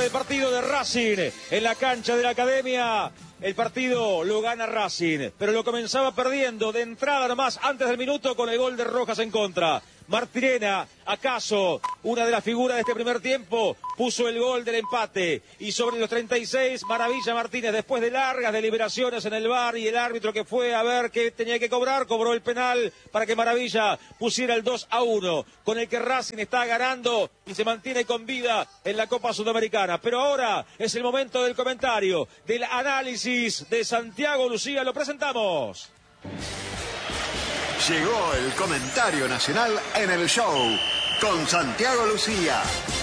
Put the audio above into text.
del partido de Racing en la cancha de la Academia. El partido lo gana Racing, pero lo comenzaba perdiendo de entrada nomás antes del minuto con el gol de Rojas en contra. Martirena, acaso una de las figuras de este primer tiempo, puso el gol del empate. Y sobre los 36, Maravilla Martínez, después de largas deliberaciones en el VAR y el árbitro que fue a ver qué tenía que cobrar, cobró el penal para que Maravilla pusiera el 2-1, con el que Racing está ganando y se mantiene con vida en la Copa Sudamericana. Pero ahora es el momento del comentario, del análisis de Santiago Lucía. Lo presentamos. Llegó el comentario nacional en el show con Santiago Lucía.